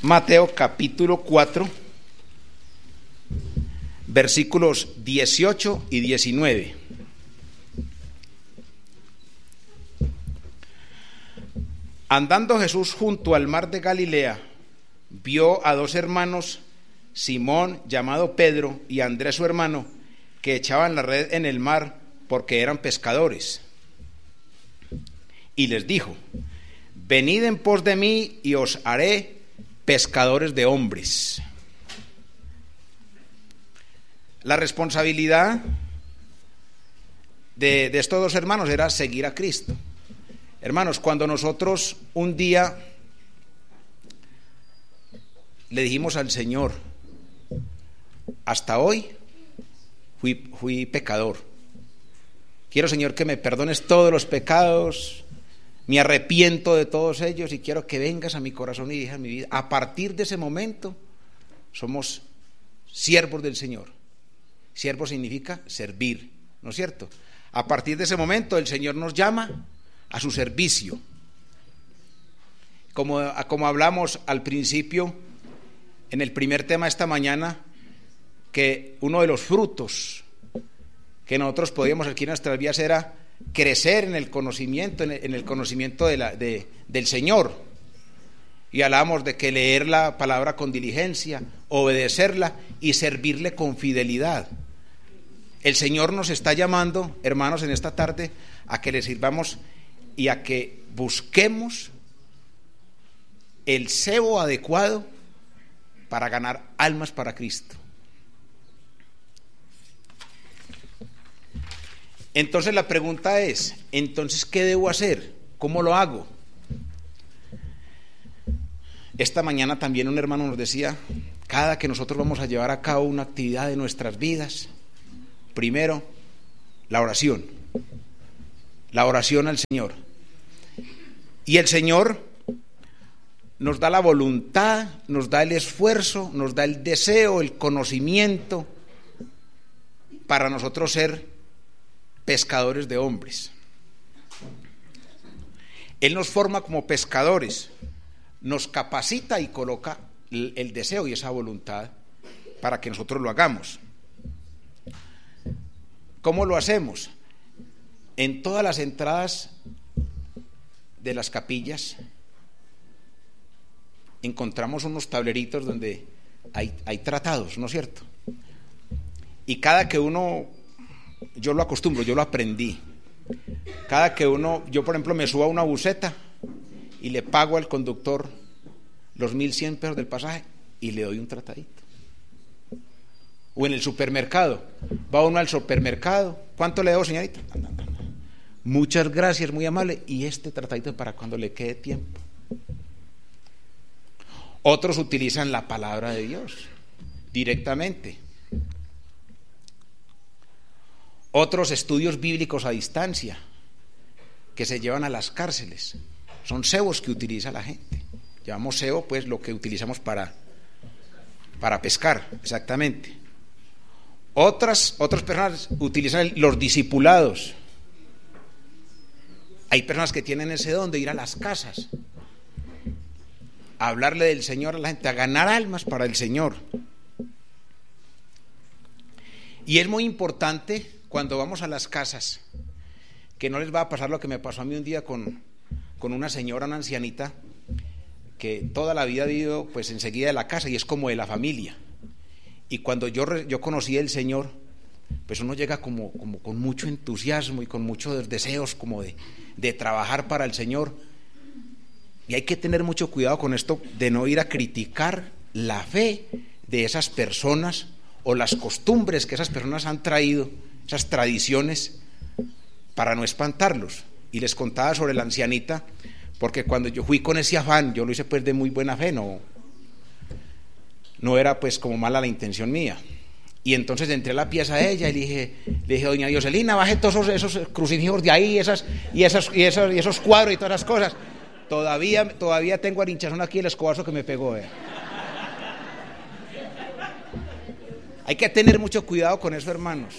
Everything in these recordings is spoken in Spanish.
Mateo capítulo 4, versículos 18 y 19. Andando Jesús junto al mar de Galilea, vio a dos hermanos, Simón, llamado Pedro, y Andrés su hermano, que echaban la red en el mar porque eran pescadores. Y les dijo: venid en pos de mí y os haré pescadores de hombres. La responsabilidad de estos dos hermanos era seguir a Cristo. Hermanos, cuando nosotros un día le dijimos al Señor: hasta hoy fui pecador, quiero, Señor, que me perdones todos los pecados, me arrepiento de todos ellos y quiero que vengas a mi corazón y dirijas mi vida. A partir de ese momento somos siervos del Señor. Siervo significa servir, ¿no es cierto? A partir de ese momento el Señor nos llama a su servicio. Como hablamos al principio, en el primer tema de esta mañana, que uno de los frutos que nosotros podíamos adquirir en nuestras vidas era crecer en el conocimiento, en el conocimiento del Señor. Y hablábamos de que leer la palabra con diligencia, obedecerla y servirle con fidelidad. El Señor nos está llamando, hermanos, en esta tarde a que le sirvamos y a que busquemos el cebo adecuado para ganar almas para Cristo. Entonces la pregunta es, entonces, ¿qué debo hacer? ¿Cómo lo hago? Esta mañana también un hermano nos decía, cada que nosotros vamos a llevar a cabo una actividad de nuestras vidas, primero, la oración al Señor. Y el Señor nos da la voluntad, nos da el esfuerzo, nos da el deseo, el conocimiento para nosotros ser pescadores de hombres. Él nos forma como pescadores, nos capacita y coloca el deseo y esa voluntad para que nosotros lo hagamos. ¿Cómo lo hacemos? En todas las entradas de las capillas encontramos unos tableritos donde hay tratados, ¿no es cierto? Y cada que uno, yo lo acostumbro, yo lo aprendí, cada que uno, yo por ejemplo me subo a una buseta y le pago al conductor los 1.100 pesos del pasaje y le doy un tratadito. O en el supermercado, va uno al supermercado, ¿cuánto le debo, señorita? Muchas gracias, muy amable, y este tratadito para cuando le quede tiempo. Otros utilizan la palabra de Dios directamente. Otros estudios bíblicos a distancia que se llevan a las cárceles. Son cebos que utiliza la gente. Llamamos cebo, pues, lo que utilizamos para pescar, exactamente. Otras personas utilizan los discipulados. Hay personas que tienen ese don de ir a las casas, a hablarle del Señor a la gente, a ganar almas para el Señor. Y es muy importante cuando vamos a las casas, que no les va a pasar lo que me pasó a mí un día con una señora, una ancianita, que toda la vida ha vivido pues enseguida de la casa y es como de la familia. Y cuando yo conocí al Señor, pues uno llega como con mucho entusiasmo y con muchos deseos como de trabajar para el Señor. Y hay que tener mucho cuidado con esto de no ir a criticar la fe de esas personas o las costumbres que esas personas han traído, esas tradiciones, para no espantarlos. Y les contaba sobre la ancianita, porque cuando yo fui con ese afán, yo lo hice pues de muy buena fe, no era pues como mala la intención mía. Y entonces entré a la pieza de ella y le dije, doña Dioselina, baje todos esos crucifijos de ahí, y esos cuadros y todas esas cosas. Todavía tengo a hinchazón aquí el escobazo que me pegó. Hay que tener mucho cuidado con eso, hermanos.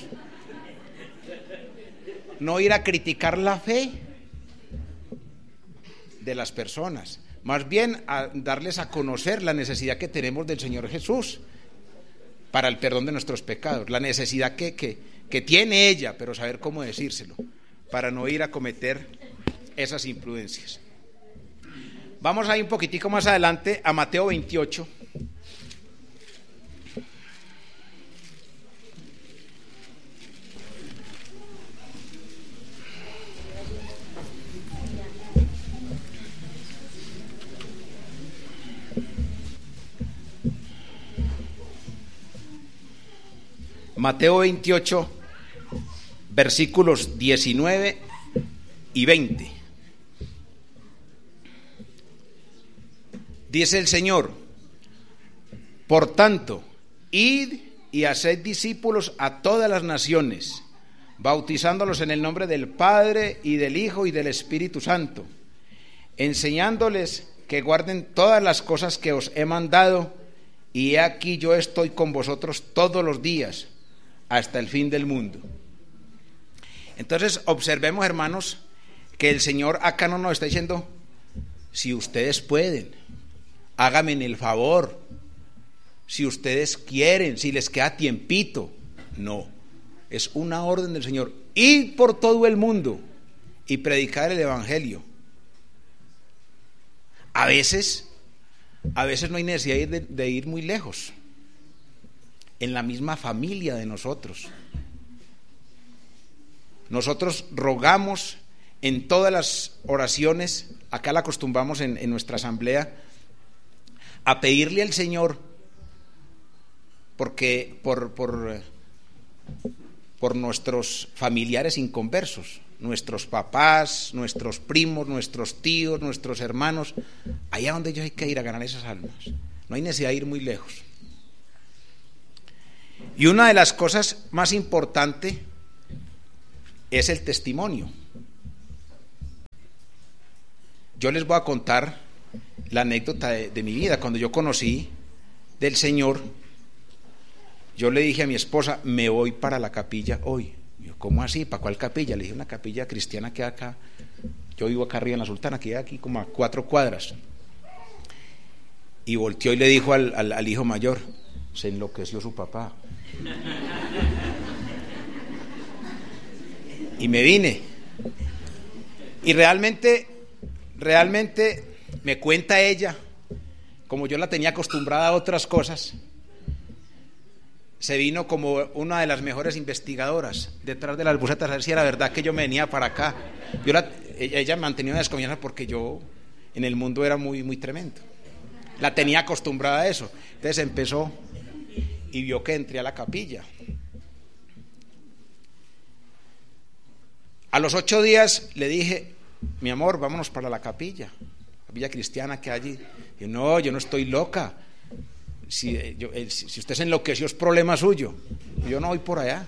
No ir a criticar la fe de las personas, más bien a darles a conocer la necesidad que tenemos del Señor Jesús para el perdón de nuestros pecados, la necesidad que tiene ella, pero saber cómo decírselo, para no ir a cometer esas imprudencias. Vamos a ir un poquitico más adelante a Mateo 28. Mateo 28, versículos 19 y 20. Dice el Señor: por tanto, id y haced discípulos a todas las naciones, bautizándolos en el nombre del Padre y del Hijo y del Espíritu Santo, enseñándoles que guarden todas las cosas que os he mandado, y he aquí yo estoy con vosotros todos los días, hasta el fin del mundo. Entonces observemos, hermanos, que el Señor acá no nos está diciendo: si ustedes pueden, háganme el favor, si ustedes quieren, si les queda tiempito. No, es una orden del Señor: id por todo el mundo y predicar el Evangelio. A veces no hay necesidad de ir muy lejos. En la misma familia de nosotros rogamos en todas las oraciones, acá la acostumbramos en nuestra asamblea, a pedirle al Señor porque por nuestros familiares inconversos, nuestros papás, nuestros primos, nuestros tíos, nuestros hermanos, allá donde ellos hay que ir a ganar esas almas. No hay necesidad de ir muy lejos. Y una de las cosas más importantes es el testimonio. Yo les voy a contar la anécdota de mi vida. Cuando yo conocí del Señor, yo le dije a mi esposa: me voy para la capilla hoy. Yo: ¿cómo así? ¿Para cuál capilla? Le dije: una capilla cristiana que hay acá. Yo vivo acá arriba en la Sultana, que hay aquí como a 4 cuadras. Y volteó y le dijo al hijo mayor: se enloqueció su papá. Y me vine. Y realmente me cuenta ella, como yo la tenía acostumbrada a otras cosas, se vino como una de las mejores investigadoras detrás de las bucetas a ver si era verdad que yo me venía para acá. Ella mantenía una desconfianza porque yo en el mundo era muy, muy tremendo. La tenía acostumbrada a eso. Entonces empezó y vio que entré a la capilla. A los 8 días le dije: mi amor, vámonos para la capilla cristiana que hay allí. Y no, yo no estoy loca. Si usted se enloqueció es problema suyo. Yo no voy por allá.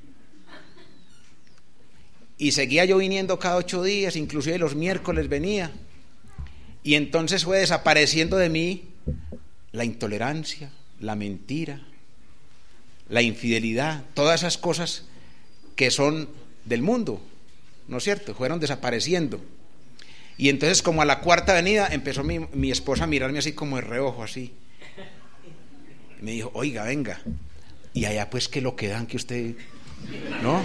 Y seguía yo viniendo cada 8 días, inclusive los miércoles venía. Y entonces fue desapareciendo de mí la intolerancia, la mentira, la infidelidad, todas esas cosas que son del mundo, ¿no es cierto? Fueron desapareciendo. Y entonces, como a la 4ª venida, empezó mi esposa a mirarme así como de reojo, así. Me dijo: oiga, venga, y allá pues que lo que dan que usted, ¿no?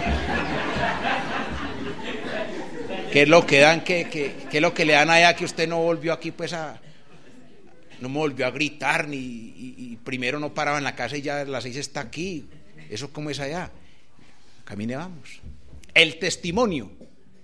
¿Qué es lo que dan, qué es lo que le dan allá que usted no volvió aquí pues no me volvió a gritar, y primero no paraba en la casa y ya a las 6 está aquí? ¿Eso cómo es allá? Camine, vamos. El testimonio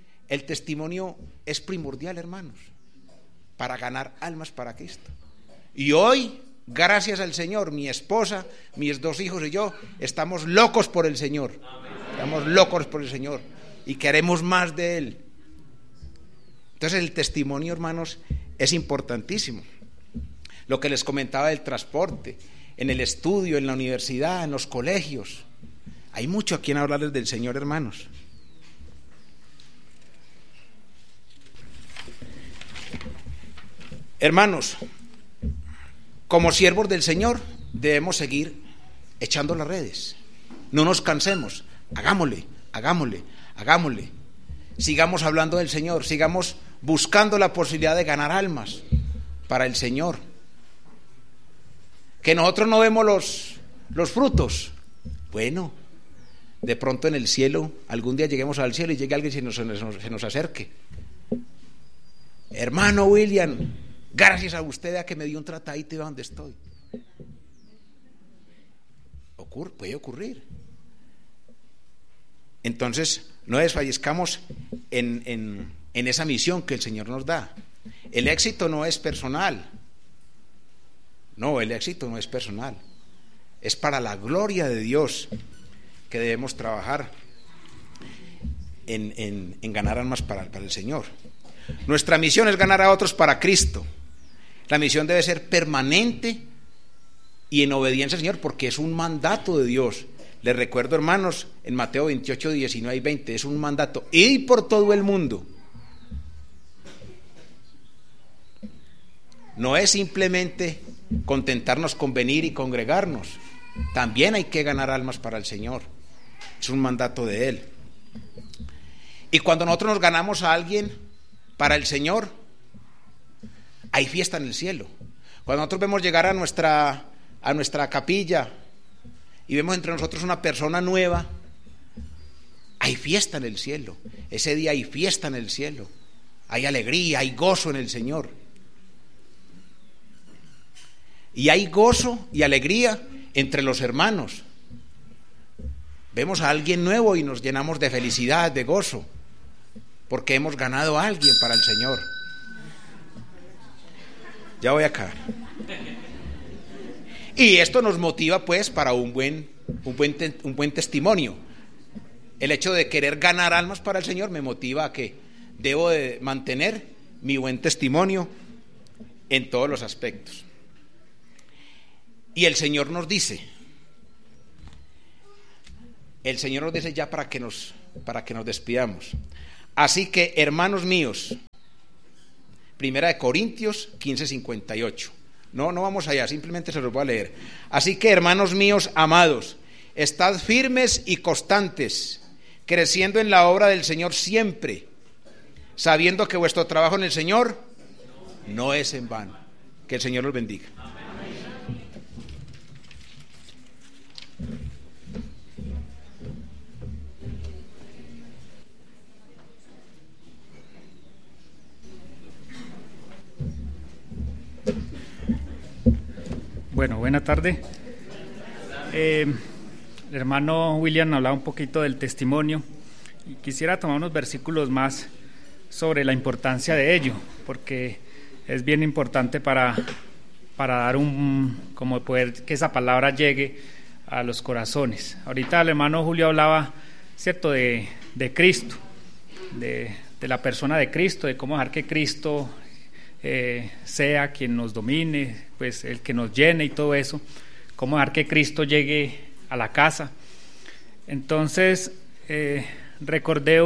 es primordial, hermanos, para ganar almas para Cristo. Y hoy, gracias al Señor, mi esposa, mis 2 hijos y yo estamos locos por el Señor. Estamos locos por el Señor y queremos más de Él. Entonces el testimonio, hermanos, es importantísimo. Lo que les comentaba del transporte, en el estudio, en la universidad, en los colegios. Hay mucho a quien hablarles del Señor, hermanos. Hermanos, como siervos del Señor debemos seguir echando las redes. No nos cansemos. Hagámosle. Sigamos hablando del Señor, sigamos buscando la posibilidad de ganar almas. para el Señor. Que nosotros no vemos los frutos. Bueno, de pronto en el cielo, algún día lleguemos al cielo y llegue alguien y se nos acerque. Hermano William, gracias a usted a que me dio un tratadito y a donde estoy. Puede ocurrir. Entonces, no desfallezcamos en esa misión que el Señor nos da. El éxito no es personal. No, el éxito no es personal. Es para la gloria de Dios que debemos trabajar en ganar almas para el Señor. Nuestra misión es ganar a otros para Cristo. La misión debe ser permanente y en obediencia al Señor, porque es un mandato de Dios. Les recuerdo, hermanos, en Mateo 28, 19 y 20, es un mandato: id por todo el mundo. No es simplemente contentarnos con venir y congregarnos, también hay que ganar almas para el Señor. Es un mandato de Él. Y cuando nosotros nos ganamos a alguien para el Señor, hay fiesta en el cielo. Cuando nosotros vemos llegar a nuestra capilla y vemos entre nosotros una persona nueva, hay fiesta en el cielo. Ese día hay fiesta en el cielo, hay alegría, hay gozo en el Señor. Y hay gozo y alegría entre los hermanos. Vemos a alguien nuevo y nos llenamos de felicidad, de gozo, porque hemos ganado a alguien para el Señor. Ya voy acá. Y esto nos motiva pues para un buen testimonio. El hecho de querer ganar almas para el Señor me motiva a que debo de mantener mi buen testimonio en todos los aspectos. Y el Señor nos dice ya para que nos despidamos: así que, hermanos míos, 1 Corintios 15:58. No vamos allá, simplemente se los voy a leer. Así que, hermanos míos amados, estad firmes y constantes, creciendo en la obra del Señor siempre, sabiendo que vuestro trabajo en el Señor no es en vano. Que el Señor los bendiga. Bueno, buena tarde. El hermano William hablaba un poquito del testimonio y quisiera tomar unos versículos más sobre la importancia de ello, porque es bien importante para dar como poder que esa palabra llegue a los corazones. Ahorita el hermano Julio hablaba, ¿cierto?, de Cristo, de la persona de Cristo, de cómo dejar que Cristo sea quien nos domine, pues el que nos llene y todo eso, cómo dejar que Cristo llegue a la casa. Entonces recordé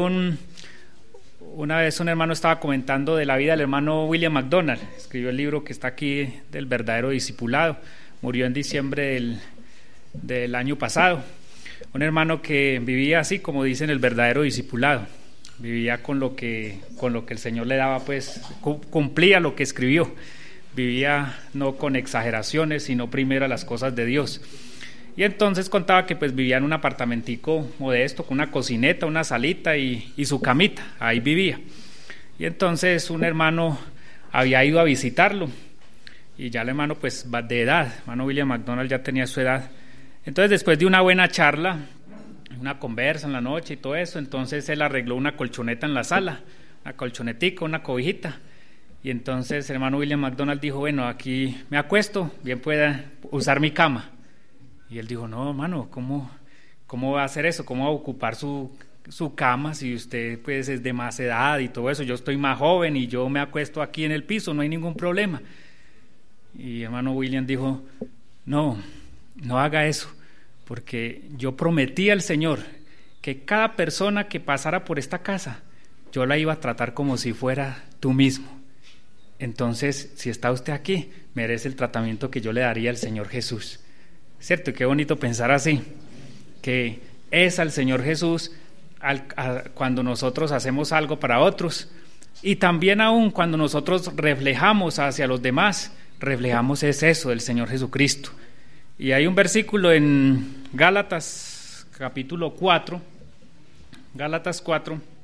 una vez un hermano estaba comentando de la vida del hermano William MacDonald. Escribió el libro que está aquí, del verdadero discipulado. Murió en diciembre del año pasado. Un hermano que vivía así, como dicen, el verdadero discipulado. Vivía con lo que el Señor le daba, pues cumplía lo que escribió. Vivía no con exageraciones, sino primero las cosas de Dios. Y entonces contaba que pues vivía en un apartamentico modesto, con una cocineta, una salita y su camita. Ahí vivía. Y entonces un hermano había ido a visitarlo. Y ya el hermano pues de edad, hermano William MacDonald ya tenía su edad. Entonces después de una buena charla, una conversa en la noche y todo eso, entonces él arregló una colchoneta en la sala, una colchonetica, una cobijita, y entonces el hermano William MacDonald dijo: bueno, aquí me acuesto, bien pueda usar mi cama. Y él dijo: no, hermano, ¿cómo va a hacer eso? ¿Cómo va a ocupar su cama si usted pues es de más edad y todo eso? Yo estoy más joven y yo me acuesto aquí en el piso, no hay ningún problema. Y el hermano William dijo: no haga eso, porque yo prometí al Señor que cada persona que pasara por esta casa, yo la iba a tratar como si fuera tú mismo. Entonces, si está usted aquí, merece el tratamiento que yo le daría al Señor Jesús. ¿Cierto? Qué bonito pensar así, que es al Señor Jesús, cuando nosotros hacemos algo para otros, Y también aún cuando nosotros reflejamos hacia los demás, reflejamos es eso del Señor Jesucristo. Y hay un versículo en Gálatas capítulo 4, Gálatas 4,